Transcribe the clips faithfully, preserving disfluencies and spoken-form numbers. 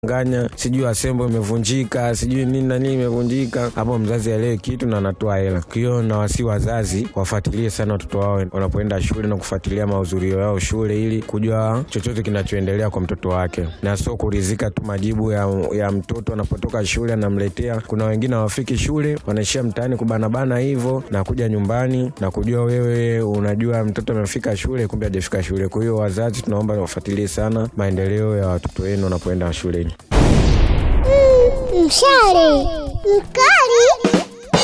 nganya, sijui asembo imevunjika, sijui nini na nini imevunjika. Hapo mzazi aelewe kitu na anatoa hela. Kwa hiyo na wasi wazazi wafuatilie sana watoto wao wanapoenda shule na kufuatilia mahudhurio yao shule ili kujua chochote kinachoendelea kwa mtoto wake. Na sio kuridhika tu majibu ya, ya mtoto anapotoka shule anamletea. Kuna wengine hawafiki shule, wanaishia mtaani kubana bana hivyo na kuja nyumbani na kujua wewe unajua mtoto amefika shule kumbe hajafika shule. Kwa hiyo wazazi tunaomba wafuatilie sana maendeleo ya watoto wenu wanapoenda shule. Mm, mshale mkali.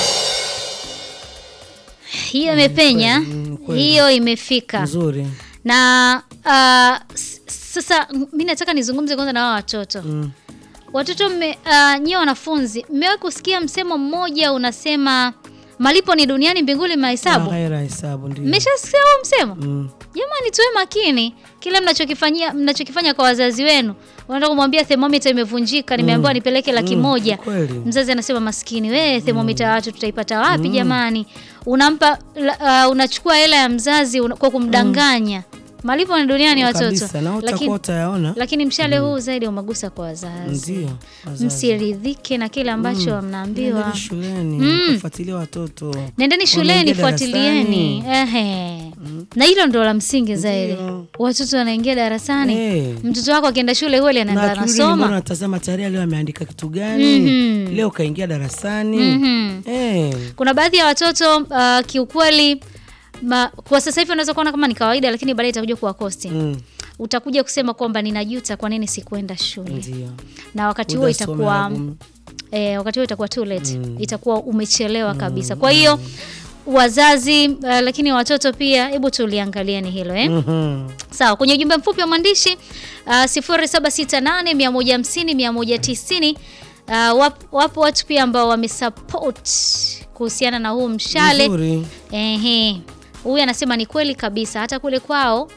Hiyo imepenya, hiyo imefika. Nzuri. Na uh, sasa mimi nataka nizungumze kwanza na wao watoto. Mm. Watoto mme, uh, nyie wanafunzi, mmewahi kusikia msemo mmoja unasema malipo ni duniani mbinguni mahesabu? Haira hesabu ndio. Mmeshasikia huo msemo? Mm. Jamani tuwe makini. Kila mnachokifanyia mnachokifanya kwa wazazi wenu. Unataka kumwambia thermometer imevunjika, nimeambiwa mm. nipeleke laki mm. moja. Kweli. Mzazi anasema maskini, wewe thermometer mm. watu tutaipata wapi mm. jamani? Unampa uh, unachukua hela ya mzazi una, kwa kumdanganya. Mm. Malipo ni duniani watoto. Kabisa, na utakota yaona. Lakini mshale mm. huu zaidi umagusa kwa wazazi. Ndio. Msiridhike na kile ambacho mm. mnaambiwa. Nendeni shuleni, mm. kufuatilia watoto. Nendeni shuleni, fuatilieni. Ehe. Mm. Na hilo ndio la msingi zaidi. Watoto wanaingia darasani. Hey. Mtoto wako akienda shule huyo anaenda anasoma. Na unatazama tarehe leo ameandika kitu gani? Mm-hmm. Leo kaingia darasani. Mm-hmm. Hey. Kuna baadhi ya watoto uh, kiukweli Ma, kwa sasa hivi unaweza kuona kama ni kawaida lakini baadaye itakuja kuwa kosti. Mm. Utakuja kusema kwamba ninajuta kwa nini sikuenda shule. Ndiyo. Na wakati huo itakuwa eh wakati huo itakuwa too late. Mm. Itakuwa umechelewa mm. kabisa. Kwa hiyo wazazi uh, lakini watoto pia hebu tuliangalieni hilo eh. Mm-hmm. Sawa, kwenye ujumbe mfupi wa maandishi uh, sifuri saba sita nane moja hamsini moja tisini uh, wapo, wapo watu pia ambao wamesupport kuhusiana na huu mshale. Nzuri. Ehe. Huyu anasema ni kweli kabisa hata kule kwao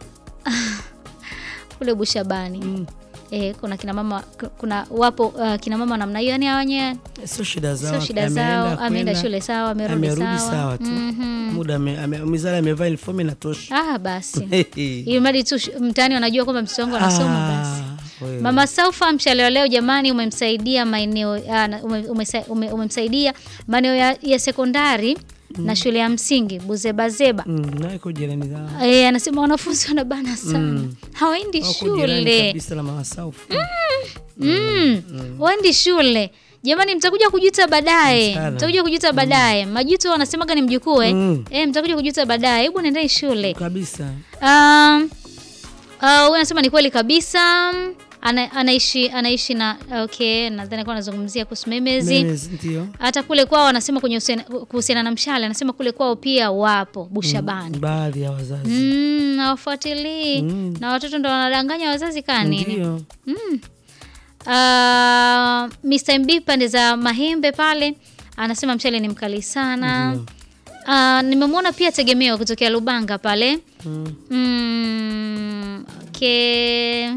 kule Bushabani. Mm. Eh kuna kina mama kuna wapo uh, kina mama namna hiyo yani hawenye sio shida zao. Sio shida zao, ameenda shule sawa, amerudi sawa. Amerudi sawa tu. Mm-hmm. Muda mizala amevaa uniform inatosha. Ah basi. Ili mradi tu mtaani wanajua kwamba mtoto wangu anasoma basi. Wewe. Mama Saufa mshale leo jamani umemsaidia maeneo umemsaidia ume, ume maeneo ya, ya sekondari. Mm. Na shule ya msingi Buzebazeba. Mm, na iko jirani zao. Eh anasema wanafunzi wanabana sana. Mm. Hawaendi shule. Kabisa la Mama Saufa. Mm. Mm. Mm. Waendi shule. Jamani mtakuja kujuta baadaye. Mtakuja kujuta baadaye. Mm. Majuto wanasemaga ni mjukuu eh. Mm. Eh mtakuja kujuta baadaye. Hebu nendeni shule. Kabisa. Um uh, wanasema ni kweli kabisa. Ana, anaishi anaishi na okay nadhani kwa anazungumzia kuhusu memezi. Ndio. Hata kule kwao wanasema kwenye kuhusiana na mshale anasema kule kwao pia wapo Bushabani. Mm, baadhi ya wazazi. Mm, na wafuatilii. Mm. Na watoto ndo wanadanganya wazazi kani nini? Ndio. Mm. Uh, mister M B pande za Mahembe pale anasema mshale ni mkali sana. Ndio. Uh, nimemwona pia Tegemeo kutokea Lubanga pale. Mm. Mm, okay.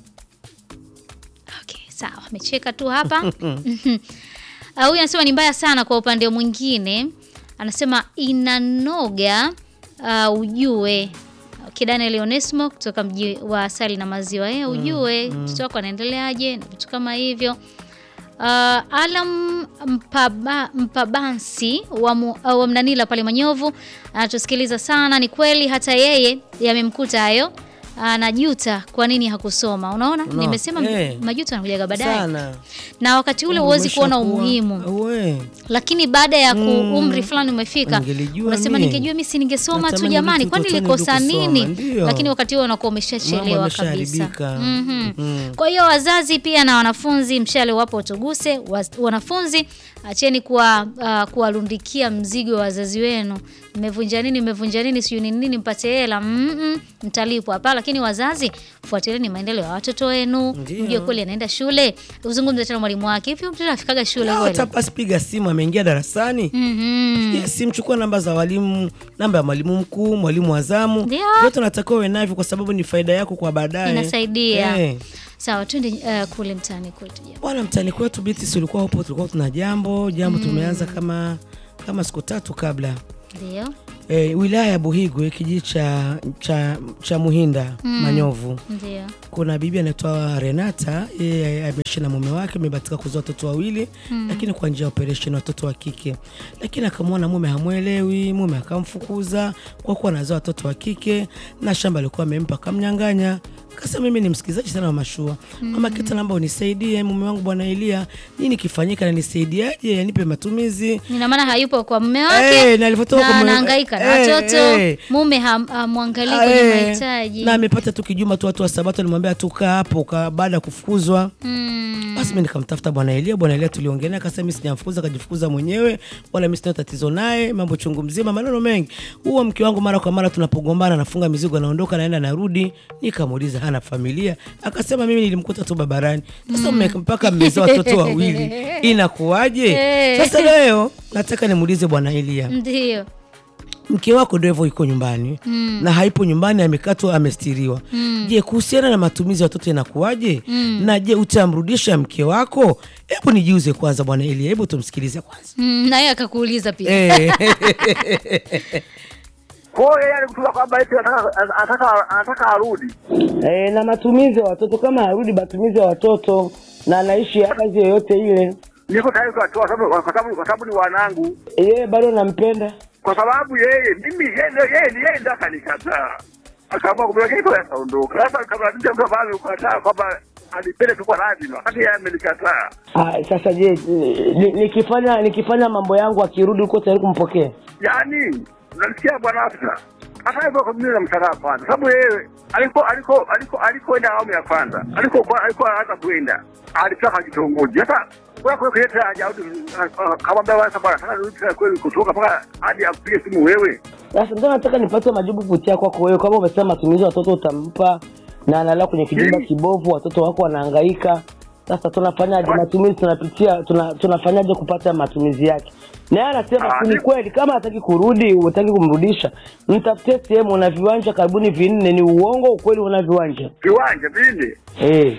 Sawa, amecheka tu hapa. uh, Huyu anasema ni mbaya sana kwa upande mwingine. Anasema inanoga uh, ujue. Kidane Leonesmo kutoka mji wa Asali na Maziwa. Eh ujue mtoto mm, mm. wako anaendeleaje na vitu kama hivyo. Uh, Alam mpaba, Mpabansi wa, mu, uh, wa Mnanila pale Manyovu anatusikiliza sana. Ni kweli hata yeye yamemkuta hayo. Anajuta kwa nini hakusoma. Unaona? No. Nimesema hey. Majuto yanakuja baadaye. Na wakati ule huwezi kuona umuhimu. Uwe. Lakini baada ya ku umri fulani umefika, unasema ningejua mimi si ningesoma tu jamani, kwani nilikosa nini? Ndiyo. Lakini wakati huo unakuwa umeshachelewa kabisa. Mhm. Mm. Kwa hiyo wazazi pia na wanafunzi mshale wapo utuguse. Wanafunzi acheni kuwa uh, kuwarundikia mzigo wa wazazi wenu. Mmevunja nini, mmevunja nini, sio nini nini mpate hela. Mhm. Mtalipwa hapa. Lakini wazazi fuatilieni maendeleo ya watoto wenu. Mjue kweli anaenda shule. Uzungumze tena mwalimu wake. Hivi mtoto afikaga shule kweli? Utapasi piga simu ameingia darasani. Mhm. Yes, simu chukua namba za walimu, namba ya mwalimu mkuu, mwalimu wa zamu. Yote unatakiwa uwe navyo kwa sababu ni faida yako kwa baadaye. Inasaidia. Hey. Sawa, twende uh, kule mtaani kwetu jambo. Bwana mtaani kwetu Biti ulikuwa hapo tulikuwa tuna jambo, jambo mm. tumeanza kama kama siku tatu kabla. Ndio. E, wilaya ya Buhigwe kijiji cha, cha, cha Muhinda mm. Manyovu. Ndio. Kuna bibi anaitwa Renata, yeye ameishi na mume wake, amebatika kuzaa watoto wawili mm. lakini kwa njia ya operation watoto wa kike. Lakini akamwona mume hamuelewi, mume akamfukuza kwa kuwa anazaa watoto wa kike na shamba alikuwa amempa kamnyang'anya. Kasa mimi ni msikizaji sana wa mashua. Mm. Mama Kita naomba unisaidie mume wangu bwana Elia. Nini kifanyika na nisaidiaje? Yanipe matumizi. Ina maana hayupo kwa mume wake. Eh, na alivotoka kwa mume. Anahangaika na watoto. Eh, mume hamwangalii kwenye mahitaji. Na amepata tu kijuma tu watu wa Sabato alimwambia tukaa hapo baada ya kufukuzwa. Mm. Basi mimi nikamtafuta bwana Elia. Bwana Elia tuliongelea akasema mimi sijamfukuza kajifukuza mwenyewe wala mimi sina tatizo naye, mambo chungu mzima, maneno mengi. Huo mke wangu mara kwa mara tunapogombana nafunga mizigo naondoka naenda narudi. Nikamuuliza hana familia, akasema mimi nilimkuta tu barabarani. Sasa mm. mpaka mmezaa watoto wawili inakuaje? Sasa leo nataka nimuulize bwana Elia. Ndio. Mke wako ndio yuko nyumbani mm. na haipo nyumbani, amekatwa amestiriwa. Mm. Je, kuhusiana na matumizi ya watoto inakuaje? Mm. Na je utamrudisha mke wako? Hebu nijiuze kwanza bwana Elia, hebu tumsikilize kwanza. Mm, na yeye akakuuliza pia. Eh. Kwa hiyo yani kutoka kwamba eti anataka anataka anataka arudi. Eh, na matumizi ya watoto kama arudi matumizi ya watoto na anaishi kazi yoyote ile. Niko tayari kutoa sababu kwa sababu kwa sababu ni wanangu. Yeye bado nampenda. Kwa sababu yeye mimi yeye yeye yeye ndo akanikataa. Akaamua kumweka hivyo akaondoka. Sasa kama ndio mtu bado ukataa kwamba alipele tu kwa lazima. Hata yeye amenikataa. Ah, sasa je nikifanya nikifanya mambo yangu akirudi uko tayari kumpokea? Yaani unasikia bwana afisa. Hata hivyo kwa mimi namshangaa kwanza. Sababu yeye aliko aliko aliko alikoenda awamu ya kwanza. Aliko alikuwa hata kuenda. Alitaka kitongoji. Hata kwa kwa kuleta hajarudi kama baba bwana sana rudi kweli kutoka mpaka hadi apige simu wewe. Sasa ndio nataka nipate majibu kutia kwako wewe, kama umesema matumizi watoto utampa na analala kwenye kijumba kibovu, watoto wako wanahangaika. Sasa tunafanyaje matumizi, tunapitia tuna, tunafanyaje kupata matumizi yake? Na yeye anasema ni kweli kama hataki kurudi, hutaki kumrudisha, mtafutie sehemu una viwanja karibuni vinne. Ni uongo ukweli una viwanja? Viwanja vinne? Eh.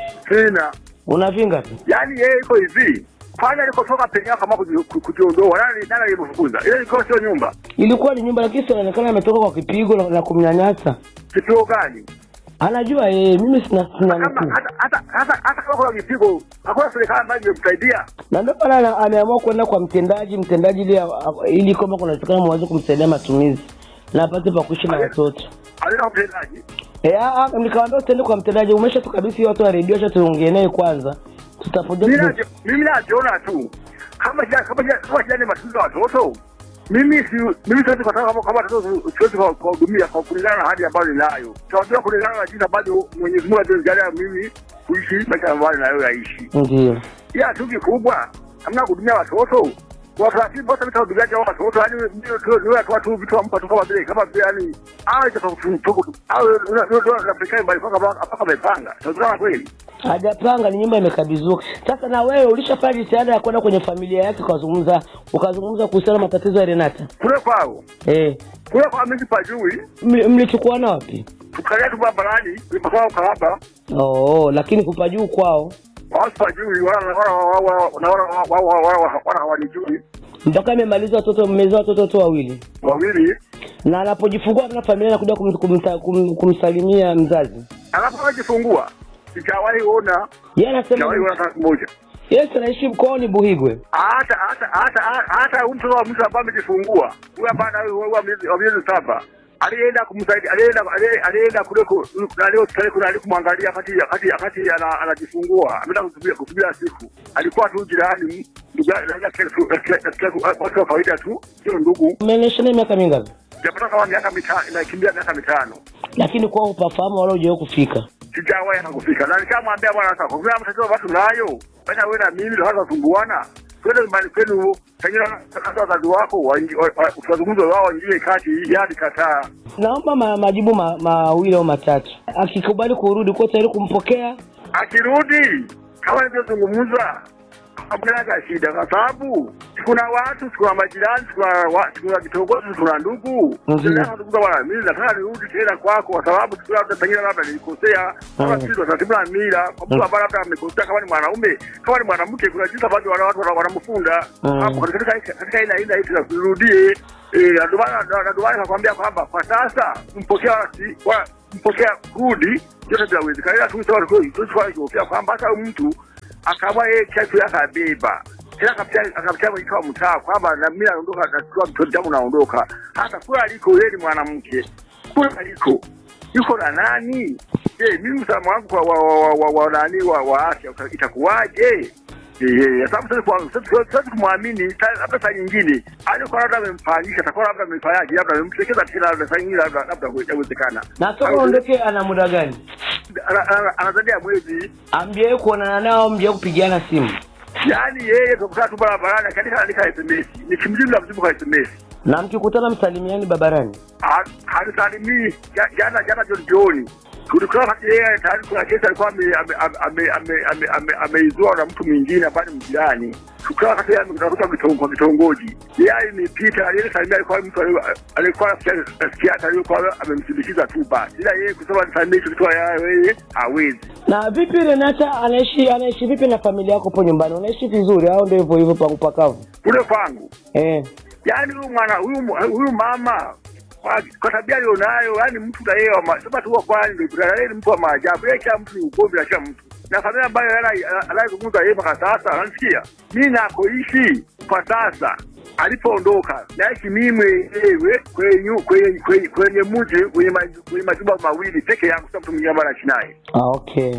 Tena una vinga tu? Yaani yeye iko hivi. Fanya alikotoka penye kama kujiondoa. Nani nani alimfukuza? Ile ilikuwa sio nyumba. Ilikuwa ni nyumba lakini inaonekana ametoka kwa kipigo na kumnyanyasa. Kipigo gani? Anajua yeye mimi sina sina hata hata hata hata kama kuna kipigo hakuna serikali ambayo imemsaidia. Na ndio pala ameamua kwenda kwa mtendaji mtendaji ili ili kama kuna serikali mwanzo kumsaidia matumizi na apate pa kuishi na watoto. Alina mtendaji. Eh, ah nikamwambia usende kwa mtendaji, umesha tukabisi watu wa redio acha tuongee naye kwanza. Tutapoje? Mimi najiona tu kama kama kama jana matumizi ya watoto. Mimi si mimi siwezi kutaka kama kama watoto siwezi kuhudumia kwa kulingana na hadi ambayo ninayo. Tunajua kulingana na jinsi bado Mwenyezi Mungu anajalia mimi kuishi maisha ambayo nayo yaishi. Ndio. Ya tu kikubwa hamna kuhudumia watoto. Kwa sababu bota vitu vigaja watoto yani ndio ndio watu vitu ampa tu kama vile kama vile yani au cha kufunga au ndio Afrika mbali kwa sababu hapa amepanga. Tunataka kweli. Hajapanga, ni nyumba imekabidhiwa. Sasa na wewe ulishafanya jitihada ya kwenda kwenye familia yake ukazungumza ukazungumza kuhusiana na matatizo ya Renata? Kule kwao. Eh. Kule kwa mimi pajui. Mlichukua na wapi? Tukaenda tu barabarani, tulipokao kahaba. Oh, lakini kupajuu kwao. Wao pajui wala wala wala wala wala hawanijui. Mpaka amemaliza watoto mmezaa watoto tu wawili. Wawili. Na anapojifungua na familia anakuja kumsalimia mzazi. Anapojifungua sijawahi ona. Yeye anasema hata mmoja. Yes, anaishi mkoani Buhigwe. Hata hata hata hata mtu wa mtu ambaye amejifungua. Huyu bana wa miezi saba. Alienda kumsaidia, alienda alienda kule na leo tayari kuna alikumwangalia wakati wakati wakati anajifungua. Ameenda kusubiri kusubiri siku. Alikuwa tu jirani, ndugu yake kwa kawaida tu, sio ndugu. Umeonyesha miaka mingapi? Japata kama miaka mitano, inakimbia miaka mitano. Lakini kwa upafahamu wala hujawahi kufika. Sijawahi kufika. Na nikamwambia bwana sasa, kwa vile mtatoa watu nayo, bwana wewe na mimi ndio hata kusumbuana. Kwenda nyumbani kwenu, pengine hata wazazi wako utazungumza wao nje kati hadi kataa. Naomba ma, majibu mawili ma, au matatu. Akikubali kurudi kwa tayari kumpokea? Akirudi, kama nilivyozungumza, hamna shida kwa sababu kuna watu, kuna majirani, kuna watu, kuna kitongoji, kuna ndugu. Sasa ndugu bwana, mimi nataka nirudi tena kwako kwa sababu labda pengine labda nilikosea. Kama sisi tunatimiza mila, kwa mtu ambaye labda amekosea kama ni mwanaume, kama ni mwanamke kuna jinsi ambavyo wale watu wanamfunga. Hapo katika katika ina ina hiyo turudie. Eh, ndio maana ndio maana nakwambia kwamba kwa sasa mpokea wa mpokea rudi yote inawezekana tu sawa kwa hiyo kwa kwamba hata mtu akawa yeye kitu yake abeba tena akapitia akapitia kwa mtaa kwamba na mimi naondoka na mtoto wangu naondoka hata kula aliko yeye ni mwanamke kula aliko yuko na nani eh mimi msamaha wangu kwa wa nani wa afya itakuwaje eh sababu sasa sasa kumwamini hata saa nyingine alikuwa labda amemfanyisha atakuwa labda amefanyaje labda amemtekeza tena labda saa nyingine labda labda haiwezekana na kama ondoke ana muda gani anazadia mwezi ambie kuonana nao mbie kupigiana simu yani yeye tukutana tu barabarani katika andika S M S nikimjibu na mjibu kwa S M S na mkikutana msalimiani barabarani hanisalimii jana jana jioni jioni tulikuwa kati yeye tayari kuna kesi alikuwa ameizua na mtu mwingine hapa mjirani tukawa kati yeye mkutafuta kitongo kitongoji yeye alipita aliyesalimia alikuwa mtu alikuwa asikia alikuwa amemsindikiza tu basi ila yeye kusema nisalimie kitu yeye hawezi. Na vipi Renata anaishi anaishi vipi na familia yako hapo nyumbani unaishi vizuri au ndio hivyo hivyo pangu pakavu kule kwangu eh yani huyu mwana huyu huyu mama kwa, kwa tabia alionayo yani mtu na yeye sema tu kwa nini ndio yeye ni mtu wa maajabu yeye kama mtu uko bila kila mtu na familia ambayo anayezungumza yeye mpaka sasa unasikia mimi nakoishi kwa sasa alipoondoka naishi mimi mwenyewe kwenye kwenye kwenye kwenye mji kwenye kwenye majumba mawili peke yangu sasa mtu mwingine bana chinaye ah okay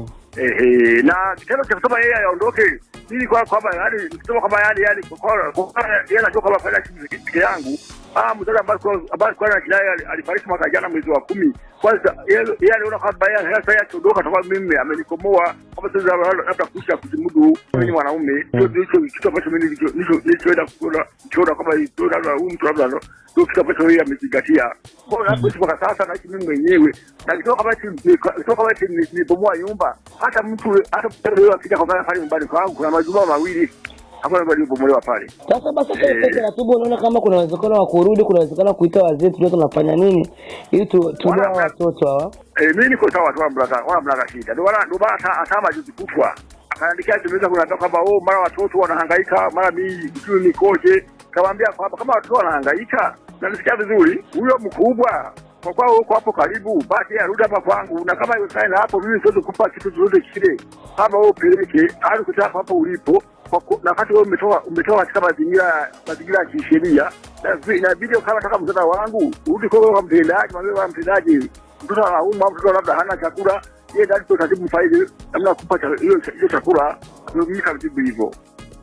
eh na kitendo cha kusema yeye aondoke ili kwa kwamba yani kusema kama yani yani kwa yeye anajua kama fanya kitu peke yangu ah mzee ambaye ambaye kwa na kidai alifariki mwaka jana mwezi wa kumi kwanza yeye aliona kwamba yeye sasa yaondoka kwa mimi amenikomoa kama sasa labda kusha kuzimudu mimi mwanaume ndio hicho kitu ambacho mimi nilicho nilichoenda kuona kuona kama hizo labda huyu mtu labda ndio kitu ambacho yeye amezingatia kwa hapo kwa sasa na mimi mwenyewe na kitu kama kitu kama ni bomoa nyumba hata mtu hata mtu akija kwa pale nyumbani kwangu kuna majumba mawili hapo ndio bomolewa pale. Sasa basi kwa taratibu unaona kama kuna uwezekano wa kurudi kuna uwezekano kuita wazee tulio tunafanya nini ili tu tulao watoto hawa eh mimi niko sawa tu brother wana brother shida ndio bana ndio bana hata majuzi kutwa akaandikia tumeweza kunatoka kwamba oh mara watoto wanahangaika mara mimi sijui nikoje kawaambia kwamba kama watoto wanahangaika na nisikia vizuri huyo mkubwa kwa kwa huko hapo karibu basi arudi hapa kwangu na kama iwezekana hapo mimi siwezi kukupa kitu chochote kile kama wewe peleke hadi kutaka hapo ulipo na wakati wewe umetoa umetoa katika mazingira mazingira ya kisheria na inabidi kama nataka mtoto wangu urudi kwa wewe mtendaji mimi wa mtendaji mtoto anauma mtoto labda hana chakula yeye ndio tutatibu faili namna kukupa hiyo hiyo chakula mimi katibu hivyo.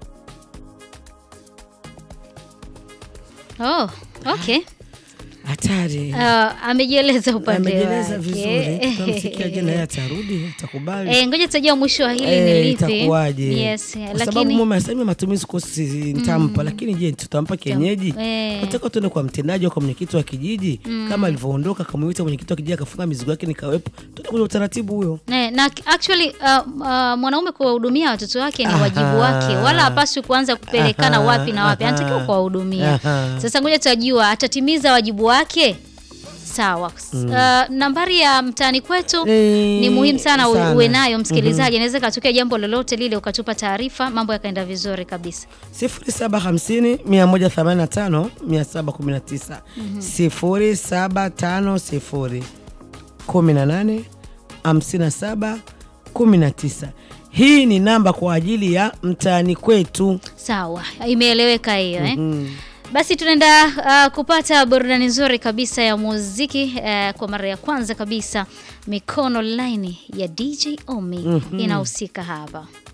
Oh, okay. Hatari. Uh, amejieleza upande wake. Amejieleza vizuri. Tutamsikia je naye atarudi, atakubali. Eh, ngoja tutajua mwisho wa hili ni lipi. Itakuwaje? Yes, kwa lakini sababu mume anasema matumizi kosi nitampa, mm. lakini je tutampa kienyeji? Eh. Nataka tuende kwa mtendaji au kwa mwenyekiti wa kijiji, mm. kama alivyoondoka kama mwenyekiti wa kijiji akafunga mizigo yake nikawepo. Tuende kwa utaratibu huyo. Eh, na actually uh, uh, mwanaume kuwahudumia watoto wake ni wajibu wake. Wala hapaswi kuanza kupelekana aha, wapi na wapi. Anatakiwa kuwahudumia. Sasa ngoja tutajua atatimiza wajibu wake. Sawa. Mm. Uh, nambari ya mtaani kwetu e, ni muhimu sana, sana uwe nayo msikilizaji. Mm-hmm. Inaweza katokea jambo lolote lile ukatupa taarifa, mambo yakaenda vizuri kabisa. sifuri saba hamsini mia moja themanini na tano mia saba kumi na tisa mm-hmm. sifuri saba tano sifuri kumi na nane hamsini na saba kumi na tisa. Hii ni namba kwa ajili ya mtaani kwetu. Sawa, imeeleweka hiyo eh. Mm-hmm. Basi tunaenda uh, kupata burudani nzuri kabisa ya muziki uh, kwa mara ya kwanza kabisa Mikono Line ya D J Omi mm-hmm. inahusika hapa.